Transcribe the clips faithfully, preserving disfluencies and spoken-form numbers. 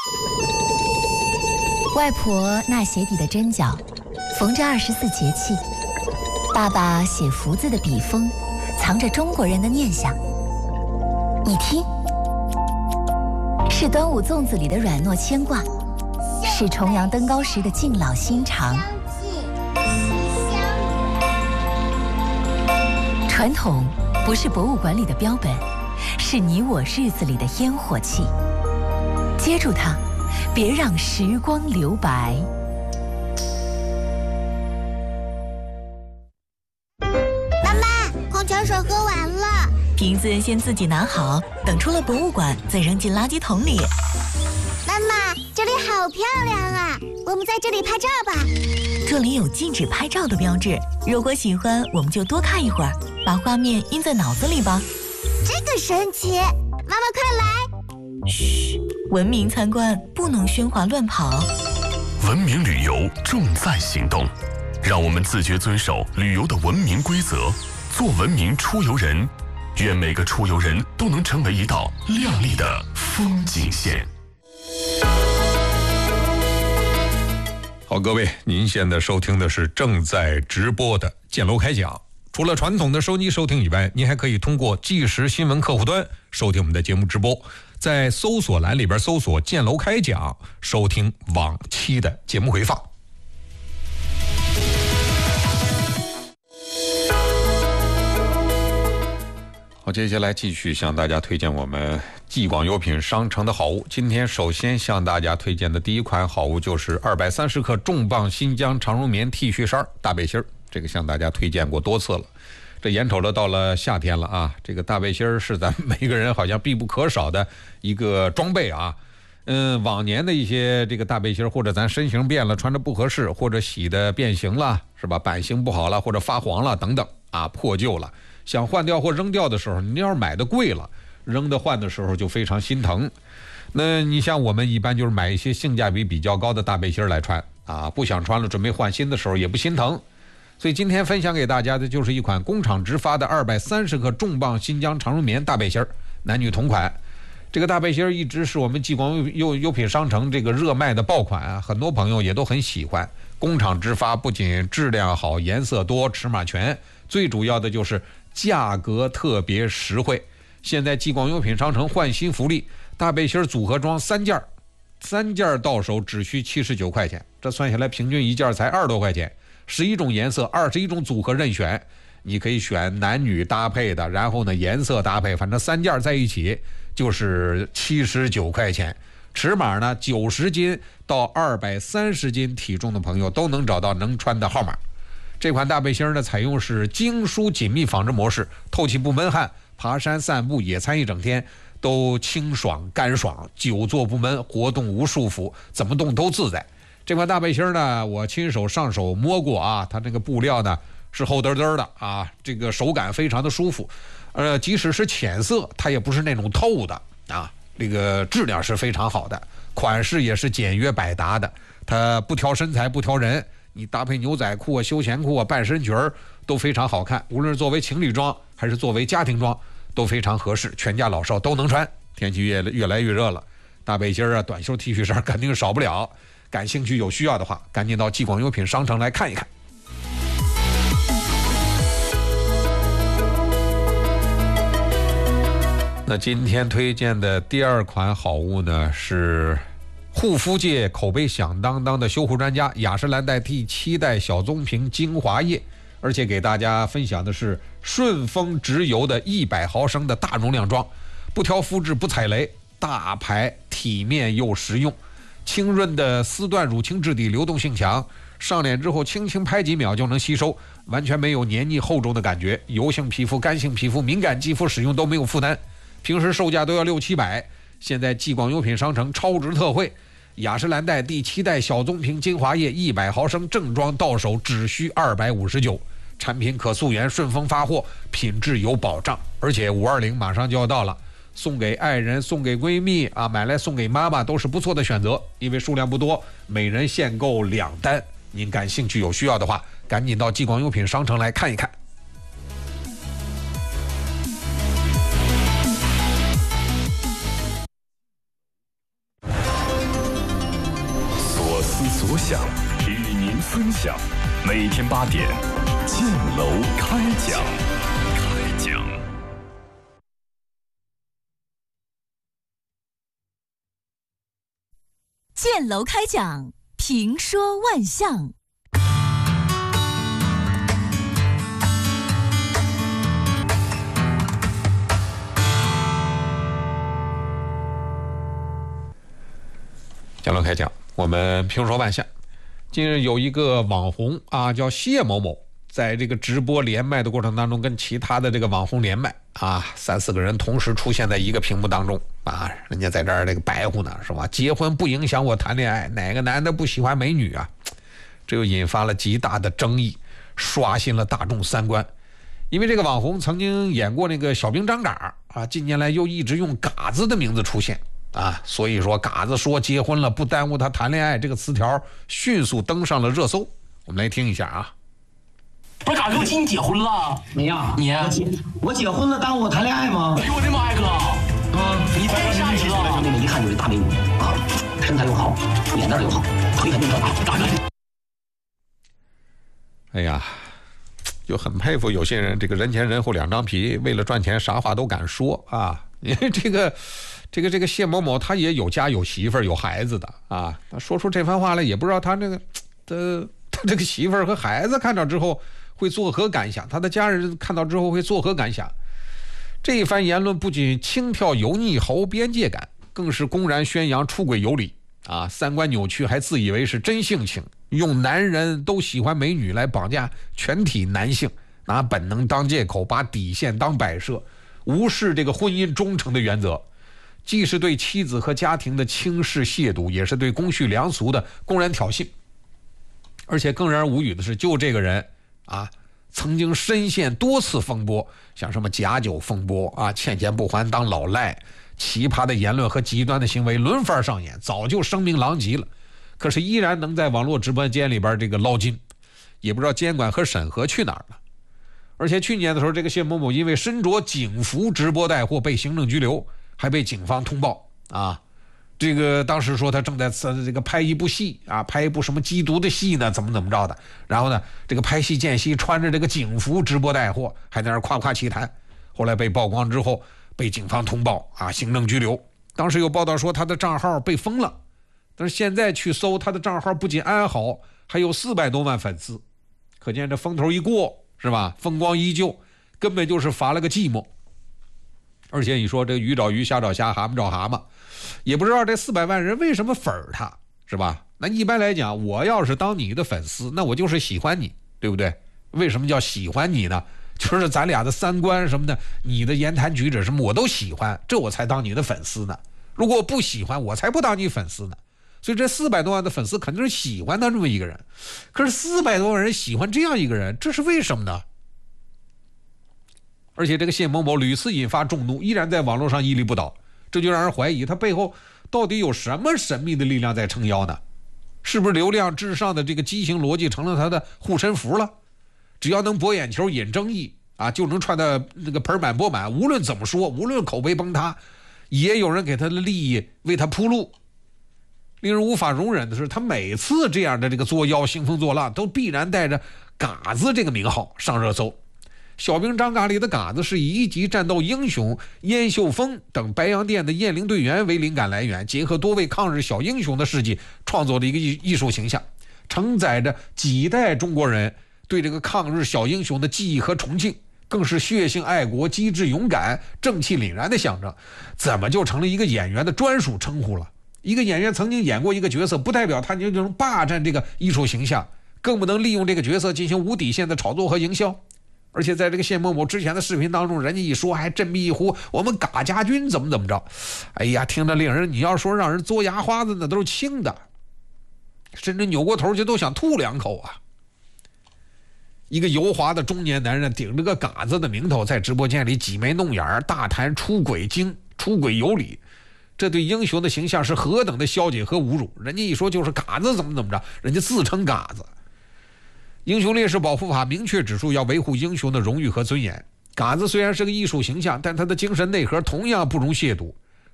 外婆那鞋底的针脚，缝着二十四节气；爸爸写福字的笔锋，藏着中国人的念想。你听，是端午粽子里的软糯牵挂，是重阳登高时的敬老心肠。传统不是博物馆里的标本，是你我日子里的烟火气。接住它，别让时光留白。 妈妈，矿泉水喝完了， 瓶子先自己拿好，等出了博物馆再扔进垃圾桶里。 妈妈，这里好漂亮啊，我们在这里拍照吧。 这里有禁止拍照的标志，如果喜欢，我们就多看一会儿，把画面印在脑子里吧。 这个神奇，妈妈快来！ 嘘，文明参观，不能喧哗乱跑。 文明旅游重在行动，让我们自觉遵守旅游的文明规则，做文明出游人。愿每个出游人都能成为一道亮丽的风景线。 好，各位，您现在收听的是正在直播的建楼开讲。除了传统的收机收听以外，您还可以通过即时新闻客户端收听我们的节目直播，在搜索栏里边搜索建楼开讲，收听往期的节目回放。好，接下来继续向大家推荐我们继广优品商城的好物。今天首先向大家推荐的第一款好物就是二百三十克重磅新疆长绒棉 T 恤衫大背心，这个向大家推荐过多次了。这眼瞅着到了夏天了啊，这个大背心是咱们每个人好像必不可少的一个装备啊。嗯，往年的一些这个大背心，或者咱身形变了，穿着不合适，或者洗的变形了，是吧？版型不好了，或者发黄了等等啊，破旧了。想换掉或扔掉的时候，你要是买的贵了，扔的换的时候就非常心疼。那你像我们一般就是买一些性价比比较高的大背心来穿啊，不想穿了准备换新的时候也不心疼。所以今天分享给大家的就是一款工厂直发的二百三十克重磅新疆长绒棉大背心，男女同款。这个大背心一直是我们继广优优品商城这个热卖的爆款啊，很多朋友也都很喜欢。工厂直发不仅质量好，颜色多，尺码全，最主要的就是价格特别实惠。现在继广优品商城换新福利，大背心组合装三件，三件到手只需七十九块钱，这算下来平均一件才二十多块钱。十一种颜色，二十一种组合任选，你可以选男女搭配的，然后呢颜色搭配，反正三件在一起就是七十九块钱。尺码呢九十斤到二百三十斤体重的朋友都能找到能穿的号码。这款大背心呢采用是精疏紧密纺织模式，透气不闷汗，爬山散步野餐一整天都清爽干爽，久坐不闷，活动无束缚，怎么动都自在。这款大背心呢我亲手上手摸过啊，它这个布料呢是厚嘚嘚的啊，这个手感非常的舒服。呃，即使是浅色它也不是那种透的啊，这个质量是非常好的，款式也是简约百搭的，它不挑身材不挑人，你搭配牛仔裤啊、休闲裤啊、半身裙儿都非常好看，无论是作为情侣装还是作为家庭装都非常合适，全家老少都能穿。天气越越来越热了，大背心啊、短袖 T 恤衫肯定少不了。感兴趣有需要的话，赶紧到继广优品商城来看一看。那今天推荐的第二款好物呢，是护肤界口碑响当当的修护专家雅诗兰黛第七代小棕瓶精华液，而且给大家分享的是顺丰直邮的一百毫升的大容量装，不挑肤质不踩雷，大牌体面又实用。清润的丝缎乳清质地，流动性强，上脸之后轻轻拍几秒就能吸收，完全没有黏腻厚重的感觉，油性皮肤、干性皮肤、敏感肌肤使用都没有负担。平时售价都要六七百，现在继广优品商城超值特惠，雅诗兰黛第七代小棕瓶精华液一百毫升正装到手只需二百五十九，产品可溯源顺丰发货，品质有保障，而且五二零马上就要到了。送给爱人、送给闺蜜啊，买来送给妈妈都是不错的选择，因为数量不多，每人限购两单。您感兴趣有需要的话，赶紧到继广优品商城来看一看。 思所想，与您分享。每天八点，建楼开讲。开讲。 建楼开讲，评说万象。 建楼开讲，我们评说万象。近日有一个网红啊，叫谢某某，在这个直播连麦的过程当中，跟其他的这个网红连麦啊，三四个人同时出现在一个屏幕当中啊，人家在这儿这个白乎呢，是吧？结婚不影响我谈恋爱，哪个男的不喜欢美女啊？这又引发了极大的争议，刷新了大众三观。因为这个网红曾经演过那个小兵张嘎啊，近年来又一直用嘎子的名字出现。啊，所以说嘎子说结婚了不耽误他谈恋爱这个词条迅速登上了热搜。我们来听一下啊。 不是嘎哥，我听你结婚了？ 没呀， 你我结我结婚了，耽误我谈恋爱吗？ 哎呦我的妈呀哥！啊，你太吓人了！ 妹妹一看就是大美女啊，身材又好，脸蛋又好，腿肯定更大。嘎哥， 哎呀，就很佩服有些人，这个人前人后两张皮，为了赚钱啥话都敢说啊。因为这个。这个这个谢某某他也有家有媳妇儿有孩子的啊，他说出这番话来，也不知道他这个他他这个媳妇儿和孩子看到之后会作何感想，他的家人看到之后会作何感想。这一番言论不仅轻佻油腻毫无边界感，更是公然宣扬出轨有理啊，三观扭曲，还自以为是真性情，用男人都喜欢美女来绑架全体男性，拿本能当借口，把底线当摆设，无视这个婚姻忠诚的原则。既是对妻子和家庭的轻视亵渎，也是对公序良俗的公然挑衅。而且更让人无语的是，就这个人啊，曾经深陷多次风波，像什么假酒风波啊，欠钱不还当老赖，奇葩的言论和极端的行为轮番上演，早就声名狼藉了。可是依然能在网络直播间里边这个捞金，也不知道监管和审核去哪儿了。而且去年的时候，这个谢某某因为身着警服直播带货被行政拘留，还被警方通报啊！这个当时说他正在这个拍一部戏啊，拍一部什么缉毒的戏呢，怎么怎么着的。然后呢，这个拍戏间隙穿着这个警服直播带货，还在那夸夸其谈。后来被曝光之后，被警方通报啊，行政拘留。当时有报道说他的账号被封了，但是现在去搜他的账号不仅安好，还有四百多万粉丝，可见这风头一过是吧？风光依旧，根本就是罚了个寂寞。而且你说这鱼找鱼，虾找虾，蛤蟆找蛤蟆，也不知道这四百万人为什么粉儿他，是吧？那一般来讲，我要是当你的粉丝，那我就是喜欢你，对不对？为什么叫喜欢你呢？就是咱俩的三观什么的，你的言谈举止什么我都喜欢，这我才当你的粉丝呢。如果我不喜欢，我才不当你粉丝呢。所以这四百多万的粉丝肯定是喜欢他这么一个人。可是四百多万人喜欢这样一个人，这是为什么呢？而且这个谢某某屡次引发众怒，依然在网络上屹立不倒，这就让人怀疑他背后到底有什么神秘的力量在撑腰呢？是不是流量至上的这个畸形逻辑成了他的护身符了？只要能博眼球引争议啊，就能串的那个盆满钵满，无论怎么说，无论口碑崩塌，也有人给他的利益为他铺路。令人无法容忍的是，他每次这样的这个作妖兴风作浪，都必然带着嘎子这个名号上热搜。小兵张嘎里的嘎子是以一级战斗英雄燕秀峰等白洋淀的雁翎队员为灵感来源，结合多位抗日小英雄的事迹创作的一个艺术形象，承载着几代中国人对这个抗日小英雄的记忆和崇敬，更是血性爱国、机智勇敢、正气凛然的象征。怎么就成了一个演员的专属称呼了？一个演员曾经演过一个角色，不代表他就能霸占这个艺术形象，更不能利用这个角色进行无底线的炒作和营销。而且在这个谢某某之前的视频当中，人家一说还振臂一呼，我们嘎家军怎么怎么着，哎呀，听着令人，你要说让人嘬牙花子那都是轻的，甚至扭过头就都想吐两口啊。一个油滑的中年男人顶着个嘎子的名头，在直播间里挤眉弄眼，大谈出轨经出轨有理，这对英雄的形象是何等的消解和侮辱。人家一说就是嘎子怎么怎么着，人家自称嘎子。英雄烈士保护法明确指出要维护英雄的荣誉和尊严。嘎子虽然是个艺术形象，但他的精神内核同样不容亵渎。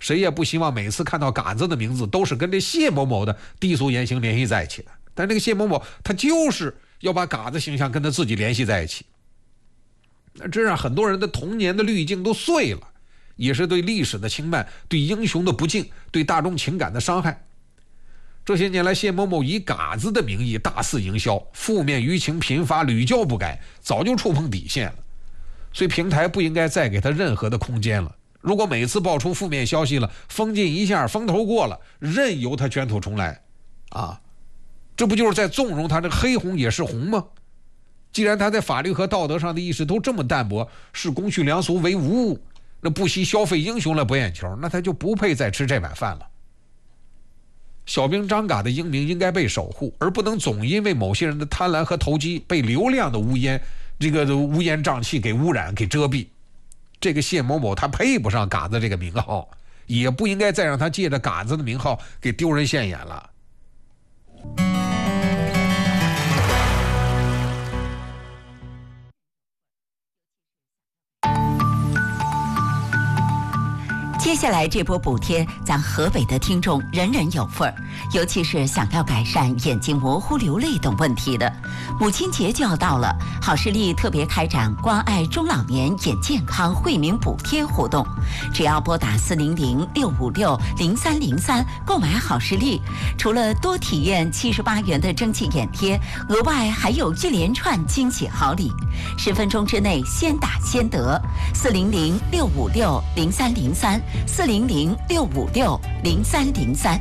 谁也不希望每次看到嘎子的名字都是跟这谢某某的低俗言行联系在一起的。但这个谢某某他就是要把嘎子形象跟他自己联系在一起，那这让很多人的童年的滤镜都碎了，也是对历史的轻慢，对英雄的不敬，对大众情感的伤害。这些年来，谢某某以嘎子的名义大肆营销，负面舆情频发，屡教不改，早就触碰底线了。所以平台不应该再给他任何的空间了。如果每次爆出负面消息了，封禁一下，风头过了，任由他卷土重来啊，这不就是在纵容他这黑红也是红吗？既然他在法律和道德上的意识都这么淡薄，视公序良俗为无物，那不惜消费英雄来博眼球，那他就不配再吃这碗饭了。小兵张嘎的英名应该被守护，而不能总因为某些人的贪婪和投机被流量的乌烟这个乌烟瘴气给污染给遮蔽。这个谢某某他配不上嘎子这个名号，也不应该再让他借着嘎子的名号给丢人现眼了。 接下来这波补贴，咱河北的听众人人有份儿，尤其是想要改善眼睛模糊、流泪等问题的。母亲节就要到了，好视力特别开展关爱中老年眼健康惠民补贴活动，只要拨打四零零六五六零三零三购买好视力，除了多体验七十八元的蒸汽眼贴，额外还有一连串惊喜好礼。十分钟之内先打先得，四零零六五六零三零三。四零零六五六零三零三，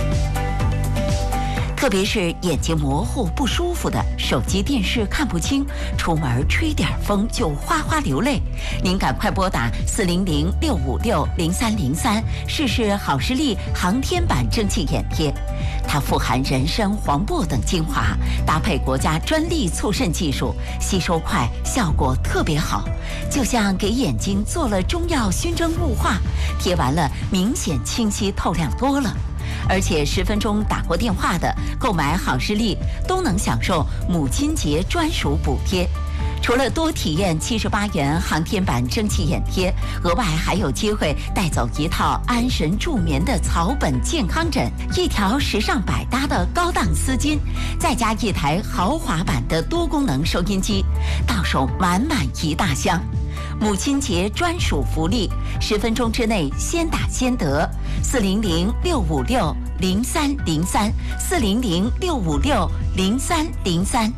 特别是眼睛模糊不舒服的，手机电视看不清，出门吹点风就哗哗流泪，您赶快拨打四零零六五六零三零三，试试好视力航天版蒸汽眼贴。它富含人参、黄柏等精华，搭配国家专利促渗技术，吸收快，效果特别好，就像给眼睛做了中药熏蒸雾化，贴完了明显清晰透亮多了。而且十分钟打过电话的购买好视力都能享受母亲节专属补贴。除了多体验七十八元航天版蒸汽眼贴，额外还有机会带走一套安神助眠的草本健康枕，一条时尚百搭的高档丝巾，再加一台豪华版的多功能收音机，到手满满一大箱。母亲节专属福利，十分钟之内先打先得，四零零六五六零三零三，四零零六五六零三零三。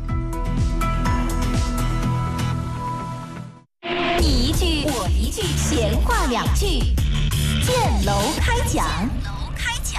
你一句我一句，闲话两句，建楼开讲。楼开讲。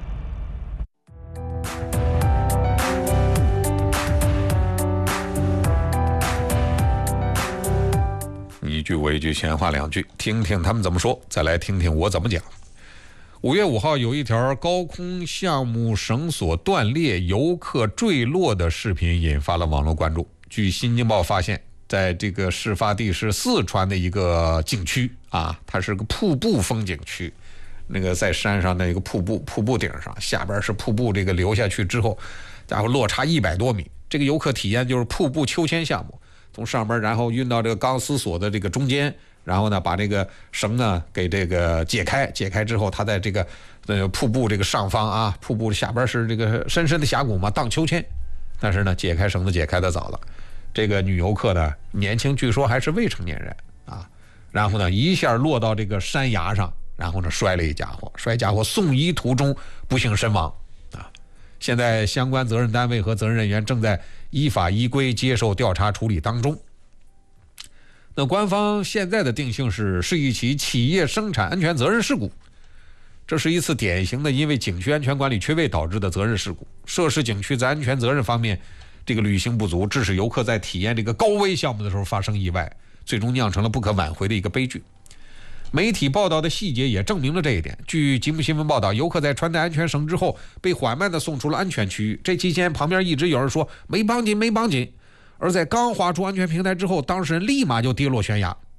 一句我一句，闲话两句，听听他们怎么说，再来听听我怎么讲。五月五号有一条高空项目绳索断裂、游客坠落的视频引发了网络关注。据新京报发现，在这个事发地是四川的一个景区啊，它是个瀑布风景区。那个在山上的一个瀑布，瀑布顶上，下边是瀑布，这个流下去之后，家伙落差一百多米。这个游客体验就是瀑布秋千项目，从上边然后运到这个钢丝索的这个中间，然后呢把这个绳呢给这个解开，解开之后，它在这个呃瀑布这个上方啊，瀑布下边是这个深深的峡谷嘛，荡秋千。但是呢，解开绳子解开的早了。这个女游客呢年轻，据说还是未成年人啊，然后呢一下落到这个山崖上，然后呢摔了一家伙，摔家伙送医途中不幸身亡啊。现在相关责任单位和责任人员正在依法依规接受调查处理当中。那官方现在的定性是是一起企业生产安全责任事故，这是一次典型的因为景区安全管理缺位导致的责任事故。涉事景区在安全责任方面这个履行不足，致使游客在体验这个高危项目的时候发生意外，最终酿成了不可挽回的一个悲剧。媒体报道的细节也证明了这一点。据吉木新闻报道，游客在穿戴安全绳之后被缓慢地送出了安全区域，这期间旁边一直有人说没绑紧没绑紧，而在刚滑出安全平台之后，当事人立马就跌落悬崖。